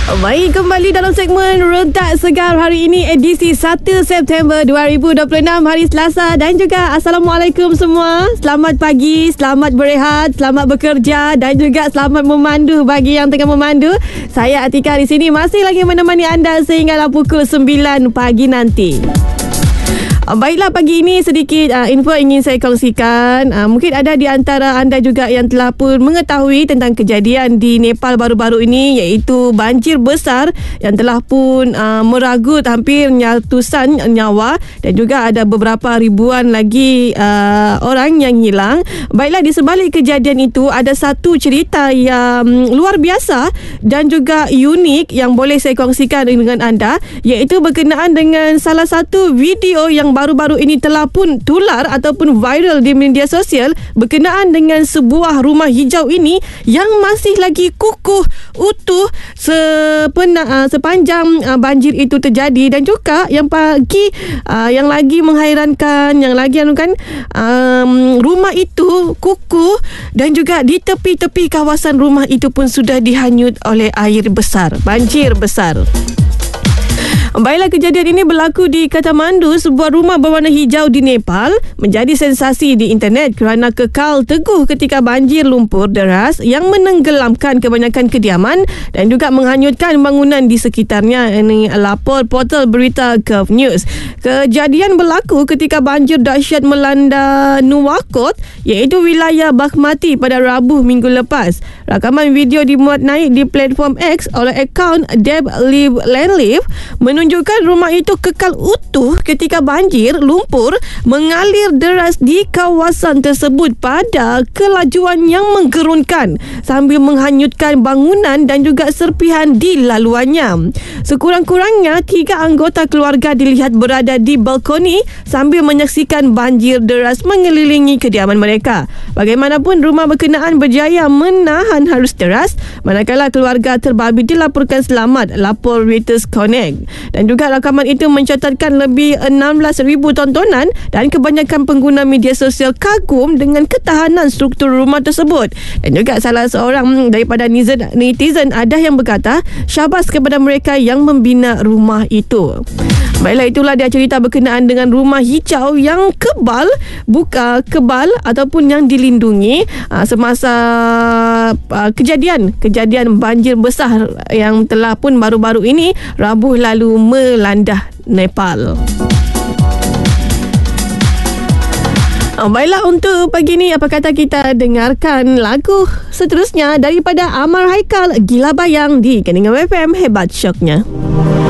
Baik, kembali dalam segmen Redak Segar hari ini, edisi 1 September 2026, hari Selasa. Dan juga Assalamualaikum semua. Selamat pagi, selamat berehat, selamat bekerja dan juga selamat memandu bagi yang tengah memandu. Saya Atika di sini masih lagi menemani anda sehingga pukul 9 pagi nanti. Baiklah, pagi ini sedikit info ingin saya kongsikan. Mungkin ada di antara anda juga yang telah pun mengetahui tentang kejadian di Nepal baru-baru ini, iaitu banjir besar yang telah pun meragut hampir ratusan nyawa dan juga ada beberapa ribuan lagi orang yang hilang. Baiklah, di sebalik kejadian itu ada satu cerita yang luar biasa dan juga unik yang boleh saya kongsikan dengan anda, iaitu berkenaan dengan salah satu video yang baru-baru ini telah pun tular ataupun viral di media sosial berkenaan dengan sebuah rumah hijau ini yang masih lagi kukuh utuh sepanjang banjir itu terjadi. Dan juga yang lagi menghairankan, yang lagi rumah itu kukuh dan juga di tepi-tepi kawasan rumah itu pun sudah dihanyut oleh air besar, banjir besar. Baiklah, kejadian ini berlaku di Kathmandu, sebuah rumah berwarna hijau di Nepal menjadi sensasi di internet kerana kekal teguh ketika banjir lumpur deras yang menenggelamkan kebanyakan kediaman dan juga menghanyutkan bangunan di sekitarnya. Ini lapor portal berita Gulf News. Kejadian berlaku ketika banjir dahsyat melanda Nuwakot, iaitu wilayah Baghmati, pada Rabu minggu lepas. Rakaman video dimuat naik di platform X oleh akaun Deb Live Land Live menunjukkan rumah itu kekal utuh ketika banjir lumpur mengalir deras di kawasan tersebut pada kelajuan yang menggerunkan sambil menghanyutkan bangunan dan juga serpihan di laluannya. Sekurang-kurangnya 3 anggota keluarga dilihat berada di balkoni sambil menyaksikan banjir deras mengelilingi kediaman mereka. Bagaimanapun, rumah berkenaan berjaya menahan arus deras manakala keluarga terbabi dilaporkan selamat, lapor Reuters Connect. Dan juga rakaman itu mencatatkan lebih 16,000 tontonan dan kebanyakan pengguna media sosial kagum dengan ketahanan struktur rumah tersebut. Dan juga salah seorang daripada netizen ada yang berkata, syabas kepada mereka yang membina rumah itu. Baiklah, itulah dia cerita berkenaan dengan rumah hijau yang kebal ataupun yang dilindungi semasa kejadian banjir besar yang telah pun baru-baru ini Rabu lalu melanda Nepal. Baiklah, untuk pagi ni apa kata kita dengarkan lagu seterusnya daripada Amar Haikal, Gila Bayang di Keningam FM, hebat syoknya.